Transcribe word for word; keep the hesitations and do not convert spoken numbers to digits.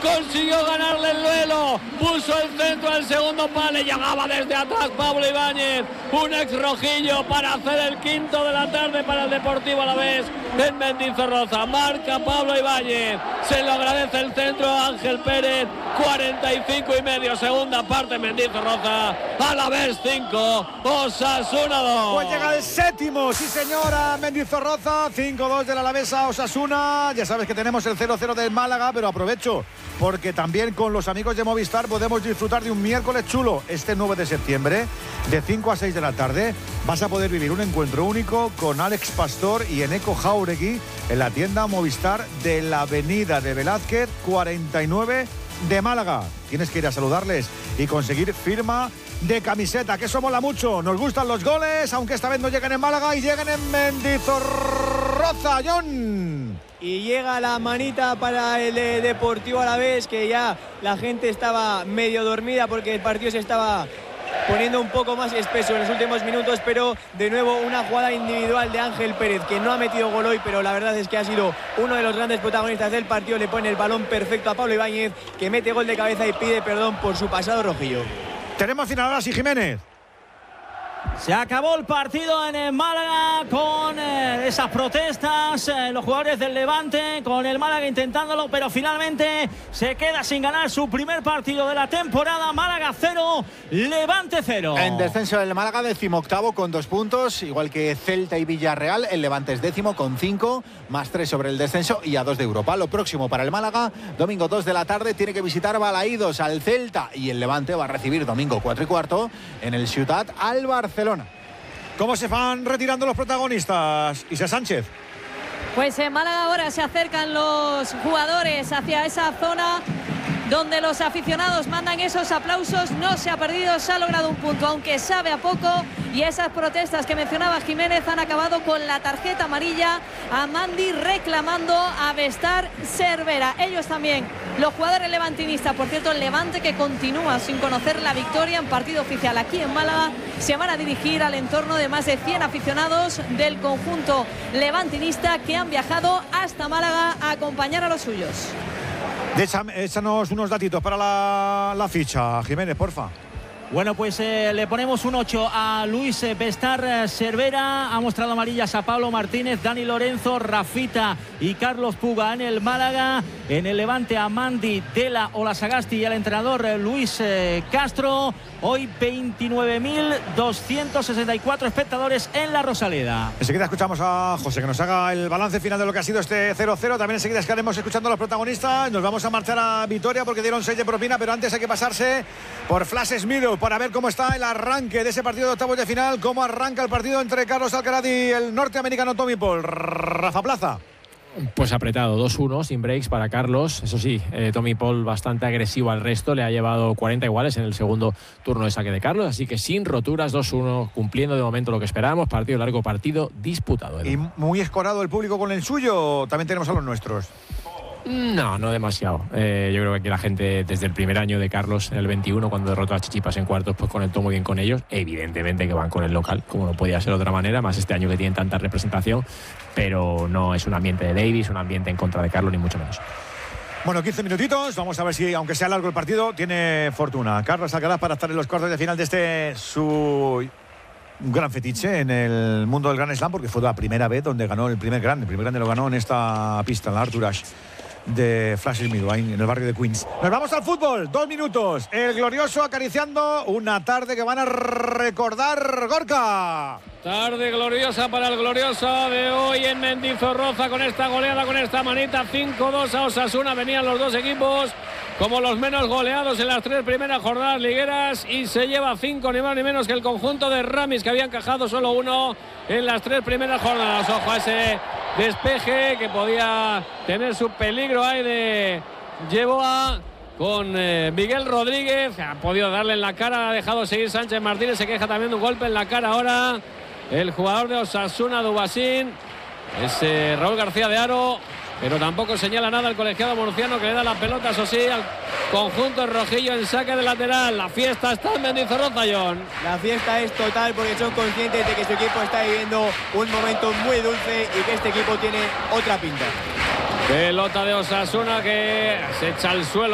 consiguió ganarle el duelo, puso el centro al segundo palo, llegaba desde atrás Pablo Ibáñez, un ex rojillo para hacer el quinto de la tarde para el Deportivo Alavés en Mendizorroza. Marca Pablo Ibáñez, se lo agradece el centro a Ángel Pérez. Cuarenta y cinco y medio, segunda parte, Mendizorroza, Alavés cinco, Osasuna dos. Pues llega el séptimo, sí señora, Mendizorroza, cinco dos del Alavés a Osasuna. Ya sabes que tenemos el cero cero del Málaga, pero aprovecho porque también con los amigos de Movistar podemos disfrutar de un miércoles chulo. Este nueve de septiembre, de cinco a seis de la tarde, vas a poder vivir un encuentro único con Alex Pastor y Eneco Jauregui en la tienda Movistar de la Avenida de Velázquez cuarenta y nueve de Málaga. Tienes que ir a saludarles y conseguir firma de camiseta, que eso mola mucho. Nos gustan los goles, aunque esta vez no lleguen en Málaga y lleguen en Mendizorroza. John. Y llega la manita para el eh, Deportivo Alavés, que ya la gente estaba medio dormida porque el partido se estaba poniendo un poco más espeso en los últimos minutos, pero de nuevo una jugada individual de Ángel Pérez, que no ha metido gol hoy, pero la verdad es que ha sido uno de los grandes protagonistas del partido. Le pone el balón perfecto a Pablo Ibáñez, que mete gol de cabeza y pide perdón por su pasado rojillo. Tenemos final ahora, sí, Jiménez. Se acabó el partido en el Málaga con eh, esas protestas, eh, los jugadores del Levante, con el Málaga intentándolo, pero finalmente se queda sin ganar su primer partido de la temporada. Málaga cero, Levante cero. En descenso del Málaga, decimoctavo con dos puntos, igual que Celta y Villarreal. El Levante es décimo con cinco, más tres sobre el descenso y a dos de Europa. Lo próximo para el Málaga, domingo dos de la tarde, tiene que visitar Balaídos al Celta, y el Levante va a recibir domingo cuatro y cuarto en el Ciutat al Barcelona. ¿Cómo se van retirando los protagonistas? Isa Sánchez. Pues en Málaga ahora se acercan los jugadores hacia esa zona donde los aficionados mandan esos aplausos. No se ha perdido, se ha logrado un punto, aunque sabe a poco, y esas protestas que mencionaba Jiménez han acabado con la tarjeta amarilla a Mandi, reclamando a Bestar Cervera. Ellos también, los jugadores levantinistas. Por cierto, el Levante, que continúa sin conocer la victoria en partido oficial aquí en Málaga, se van a dirigir al entorno de más de cien aficionados del conjunto levantinista que han viajado hasta Málaga a acompañar a los suyos. Échanos unos datitos para la, la ficha, Jiménez, porfa. Bueno, pues eh, le ponemos un ocho a Luis eh, Bestar eh, Cervera. Ha mostrado amarillas a Pablo Martínez, Dani Lorenzo, Rafita y Carlos Puga en el Málaga. En el Levante a Mandi, Dela, Olasagasti y al entrenador eh, Luis eh, Castro. Hoy veintinueve mil doscientos sesenta y cuatro espectadores en la Rosaleda. Enseguida escuchamos a José, que nos haga el balance final de lo que ha sido este cero cero. También enseguida estaremos escuchando a los protagonistas. Nos vamos a marchar a Vitoria porque dieron seis de propina, pero antes hay que pasarse por Flash Middle para ver cómo está el arranque de ese partido de octavos de final, cómo arranca el partido entre Carlos Alcaraz y el norteamericano Tommy Paul. Rafa Plaza. Pues apretado, dos uno, sin breaks para Carlos. Eso sí, eh, Tommy Paul bastante agresivo al resto. Le ha llevado cuarenta iguales en el segundo turno de saque de Carlos. Así que sin roturas, dos uno, cumpliendo de momento lo que esperábamos. Partido largo, partido disputado, ¿eh? Y muy escorado el público con el suyo. También tenemos a los nuestros. No, no demasiado. Eh, yo creo que aquí la gente, desde el primer año de Carlos, en el veintiuno, cuando derrotó a Chichipas en cuartos, pues conectó muy bien con ellos. Evidentemente que van con el local, como no podía ser de otra manera, más este año que tienen tanta representación. Pero no es un ambiente de Davis, un ambiente en contra de Carlos, ni mucho menos. Bueno, quince minutitos. Vamos a ver si, aunque sea largo el partido, tiene fortuna Carlos Alcaraz para estar en los cuartos de final de este su gran fetiche en el mundo del Grand Slam, porque fue la primera vez donde ganó el primer grande. El primer grande lo ganó en esta pista, en la Arthur Ashe de Flash Midway, en el barrio de Queens. Nos vamos al fútbol, dos minutos. El glorioso acariciando una tarde que van a recordar. Gorka. Tarde gloriosa para el glorioso de hoy en Mendizorroza, con esta goleada, con esta manita. Cinco dos a Osasuna. Venían los dos equipos como los menos goleados en las tres primeras jornadas ligueras, y se lleva cinco, ni más ni menos que el conjunto de Ramis, que había encajado solo uno en las tres primeras jornadas. Ojo a ese despeje que podía tener su peligro ahí de Yeboah con eh, Miguel Rodríguez. Ha podido darle en la cara, ha dejado seguir Sánchez Martínez. Se queja también de un golpe en la cara ahora el jugador de Osasuna, Dubasín. Es eh, Raúl García de Haro, pero tampoco señala nada el colegiado murciano, que le da la pelota, eso sí, al conjunto rojillo en saque de lateral. La fiesta está en Mendizorroza, John. La fiesta es total, porque son conscientes de que su equipo está viviendo un momento muy dulce y que este equipo tiene otra pinta. Pelota de Osasuna que se echa al suelo.